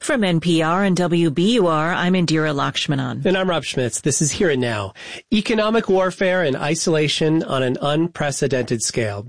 From NPR and WBUR, I'm Indira Lakshmanan. And I'm Rob Schmitz. This is Here and Now. Economic warfare and isolation on an unprecedented scale.